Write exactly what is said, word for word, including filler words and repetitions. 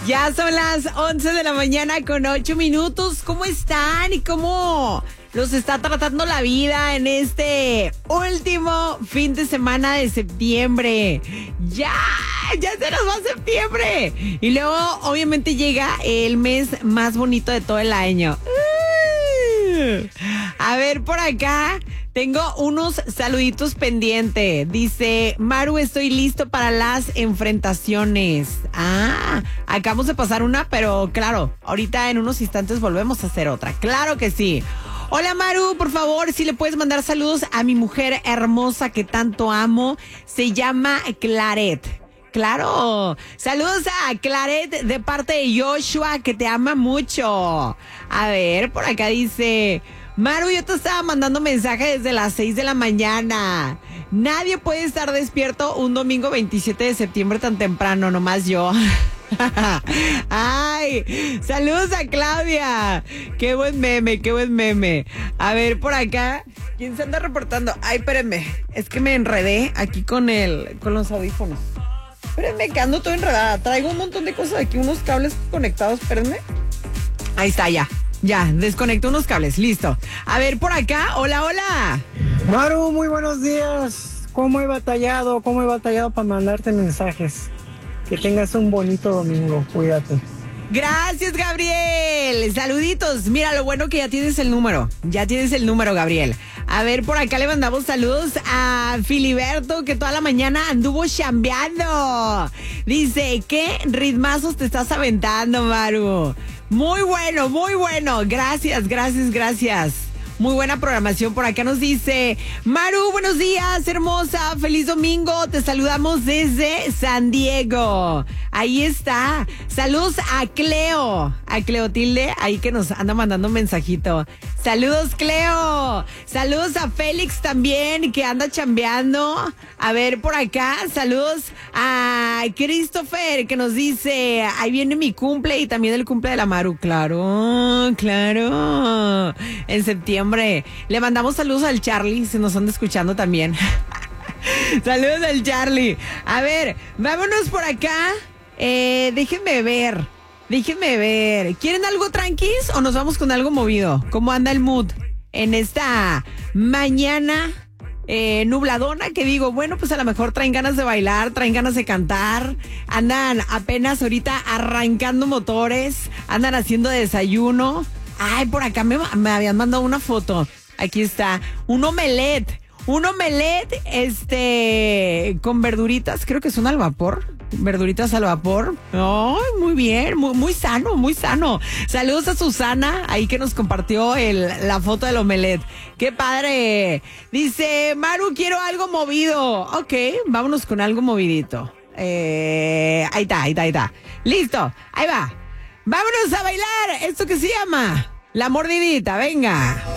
Ya son las once de la mañana con ocho minutos. ¿Cómo están y cómo los está tratando la vida en este último fin de semana de septiembre? Ya, ya se nos va septiembre. Y luego, obviamente, llega el mes más bonito de todo el año. A ver, por acá tengo unos saluditos pendientes. Dice, Maru, estoy listo para las enfrentaciones. Ah, acabamos de pasar una, pero claro, ahorita en unos instantes volvemos a hacer otra. Claro que sí. Hola, Maru, por favor, si le puedes mandar saludos a mi mujer hermosa que tanto amo. Se llama Claret. Claro, saludos a Claret de parte de Joshua, que te ama mucho. A ver, por acá dice, Maru, yo te estaba mandando mensaje desde las seis de la mañana. Nadie puede estar despierto un domingo veintisiete de septiembre tan temprano, nomás yo. Ay, saludos a Claudia. Qué buen meme, qué buen meme. A ver, por acá, ¿quién se anda reportando? Ay, espérenme, es que me enredé aquí con el, con los audífonos. Espérenme, que ando todo enredada. Traigo un montón de cosas aquí, unos cables conectados, espérenme. Ahí está, ya. Ya, desconecto unos cables, listo. A ver, por acá, hola, hola. Maru, muy buenos días. ¿Cómo he batallado? ¿Cómo he batallado para mandarte mensajes? Que tengas un bonito domingo, cuídate. Gracias, Gabriel. Saluditos. Mira, lo bueno que ya tienes el número. Ya tienes el número, Gabriel. A ver, por acá le mandamos saludos a Filiberto, que toda la mañana anduvo chambeando. Dice, ¿qué ritmazos te estás aventando, Maru? Muy bueno, muy bueno. Gracias, gracias, gracias. Muy buena programación. Por acá nos dice, Maru, buenos días, hermosa, feliz domingo, te saludamos desde San Diego. Ahí está. Saludos a Cleo, a Cleotilde, ahí que nos anda mandando un mensajito. Saludos, Cleo. Saludos a Félix también, que anda chambeando. A ver, por acá, saludos a Christopher, que nos dice, ahí viene mi cumple y también el cumple de la Maru. Claro, claro. En septiembre. Le mandamos saludos al Charlie, se nos anda escuchando también. Saludos al Charlie. A ver, vámonos por acá. Eh, déjenme ver. Déjenme ver. ¿Quieren algo tranquis o nos vamos con algo movido? ¿Cómo anda el mood en esta mañana eh, nubladona? Que digo, bueno, pues a lo mejor traen ganas de bailar, traen ganas de cantar. Andan apenas ahorita arrancando motores. Andan haciendo desayuno. Ay, por acá me, me habían mandado una foto. Aquí está, un omelette. Un omelette, este, con verduritas, creo que son al vapor. Verduritas al vapor. Ay, muy bien, muy, muy sano, muy sano. Saludos a Susana, ahí que nos compartió el, la foto del omelette. ¡Qué padre! Dice, Maru, quiero algo movido. Ok, vámonos con algo movidito. Eh, ahí está, ahí está, ahí está. Listo, ahí va. Vámonos a bailar esto que se llama La Mordidita, venga.